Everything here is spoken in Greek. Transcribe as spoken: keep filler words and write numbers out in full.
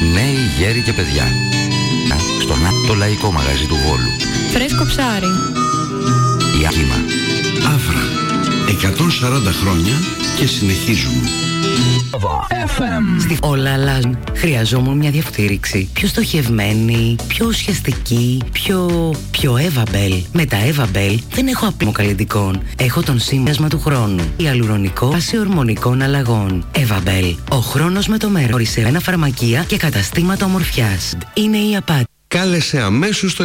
Νέοι, γέροι και παιδιά. Στο ΝΑ, το λαϊκό μαγαζί του Βόλου. Φρέσκο ψάρι. Η Άκημα. Αύρα. εκατόν σαράντα χρόνια και συνεχίζουμε. Στη... Όλα αλλάζουν. Χρειαζόμουν μια διαφθείρηξη πιο στοχευμένη, πιο ουσιαστική, πιο... πιο Evabel. Με τα Evabel δεν έχω απείμο καλλιτικών. Έχω τον σύμβασμα του χρόνου. Ιαλουρονικό βάση ορμονικών αλλαγών. Evabel. Ο χρόνος με το μέρο. Ορισμένα φαρμακεία και καταστήματα ομορφιάς. Είναι η απάτη. Κάλεσε αμέσως το